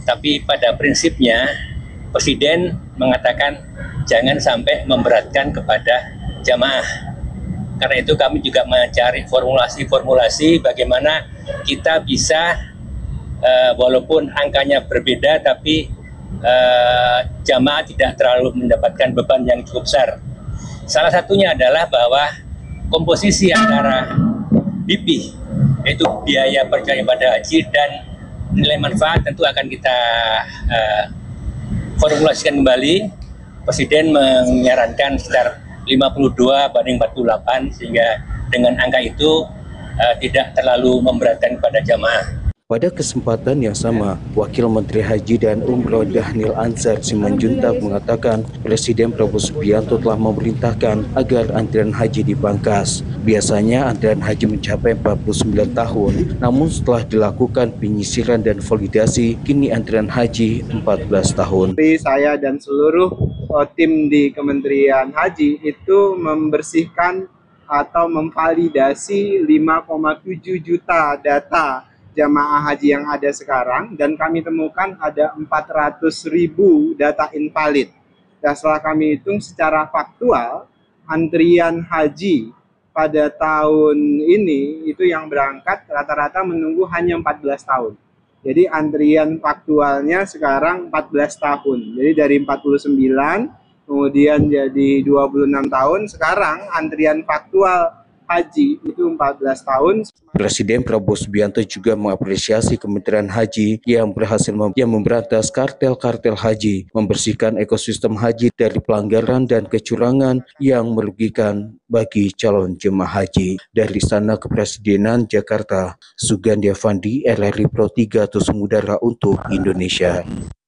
Tapi pada prinsipnya Presiden mengatakan jangan sampai memberatkan kepada jamaah. Karena itu kami juga mencari formulasi-formulasi bagaimana kita bisa walaupun angkanya berbeda tapi jamaah tidak terlalu mendapatkan beban yang cukup besar. Salah satunya adalah bahwa komposisi antara BP, yaitu biaya perjalanan ibadah haji dan nilai manfaat tentu akan kita formulasikan kembali. Presiden menyarankan sekitar 52 banding 48 sehingga dengan angka itu tidak terlalu memberatkan kepada jamaah. Pada kesempatan yang sama, Wakil Menteri Haji dan Umroh Dhanil Anzar Simanjuntak mengatakan Presiden Prabowo Subianto telah memerintahkan agar antrian haji dipangkas. Biasanya antrian haji mencapai 49 tahun, namun setelah dilakukan penyisiran dan validasi, kini antrian haji 14 tahun. Saya dan seluruh tim di Kementerian Haji itu membersihkan atau memvalidasi 5,7 juta data jamaah haji yang ada sekarang, dan kami temukan ada 400.000 data invalid. Dan setelah kami hitung secara faktual, antrian haji pada tahun ini itu yang berangkat rata-rata menunggu hanya 14 tahun. Jadi antrian faktualnya sekarang 14 tahun. Jadi dari 49 kemudian jadi 26 tahun, sekarang antrian faktual haji itu 14 tahun. Presiden Prabowo Subianto juga mengapresiasi Kementerian Haji yang berhasil memberantas kartel-kartel haji, membersihkan ekosistem haji dari pelanggaran dan kecurangan yang merugikan bagi calon jemaah haji. Dari Istana Kepresidenan Jakarta, Sugandi Avandi, RRI Pro 3 Tusung Udara untuk Indonesia.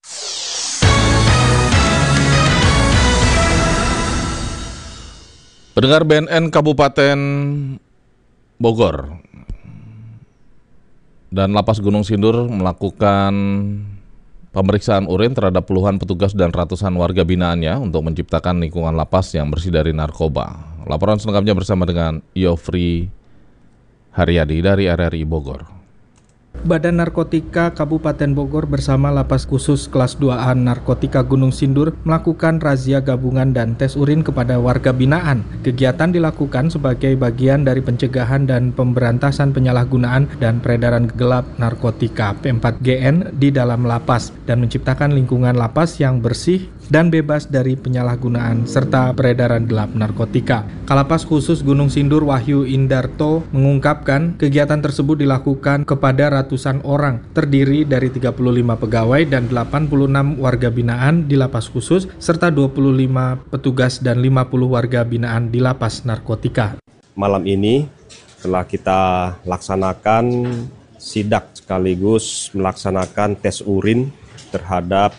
Pendengar BNN Kabupaten Bogor dan Lapas Gunung Sindur melakukan pemeriksaan urin terhadap puluhan petugas dan ratusan warga binaannya untuk menciptakan lingkungan lapas yang bersih dari narkoba. Laporan selengkapnya bersama dengan Yofri Haryadi dari RRI Bogor. Badan Narkotika Kabupaten Bogor bersama Lapas Khusus Kelas 2A Narkotika Gunung Sindur melakukan razia gabungan dan tes urin kepada warga binaan. Kegiatan dilakukan sebagai bagian dari pencegahan dan pemberantasan penyalahgunaan dan peredaran gelap narkotika P4GN di dalam lapas dan menciptakan lingkungan lapas yang bersih dan bebas dari penyalahgunaan serta peredaran gelap narkotika. Kalapas Khusus Gunung Sindur Wahyu Indarto mengungkapkan kegiatan tersebut dilakukan kepada ratusan orang, terdiri dari 35 pegawai dan 86 warga binaan di lapas khusus serta 25 petugas dan 50 warga binaan di lapas narkotika. Malam ini telah kita laksanakan sidak sekaligus melaksanakan tes urin terhadap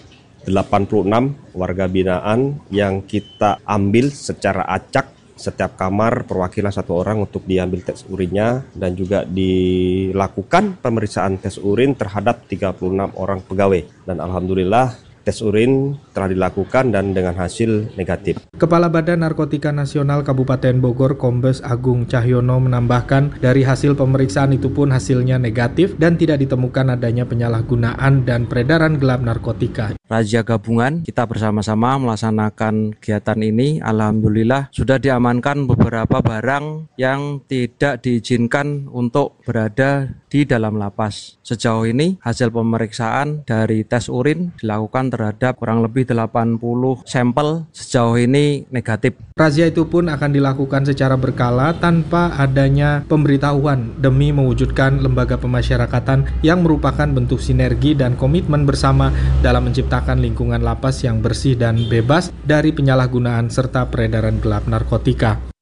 86 warga binaan yang kita ambil secara acak. Setiap kamar perwakilan satu orang untuk diambil tes urinnya, dan juga dilakukan pemeriksaan tes urin terhadap 36 orang pegawai. Dan alhamdulillah tes urin telah dilakukan dan dengan hasil negatif. Kepala Badan Narkotika Nasional Kabupaten Bogor Kombes Agung Cahyono menambahkan dari hasil pemeriksaan itu pun hasilnya negatif dan tidak ditemukan adanya penyalahgunaan dan peredaran gelap narkotika. Razia gabungan kita bersama-sama melaksanakan kegiatan ini. Alhamdulillah sudah diamankan beberapa barang yang tidak diizinkan untuk berada di dalam lapas. Sejauh ini hasil pemeriksaan dari tes urin dilakukan terhadap kurang lebih 80 sampel, sejauh ini negatif. Razia itu pun akan dilakukan secara berkala tanpa adanya pemberitahuan demi mewujudkan lembaga pemasyarakatan yang merupakan bentuk sinergi dan komitmen bersama dalam menciptakan lingkungan lapas yang bersih dan bebas dari penyalahgunaan serta peredaran gelap narkotika.